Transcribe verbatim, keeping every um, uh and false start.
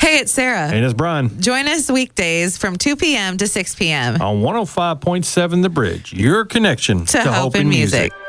Hey, it's Sarah. And it's Brian. Join us weekdays from two p.m. to six p.m. On one oh five point seven The Bridge, your connection to, to hope and music. music.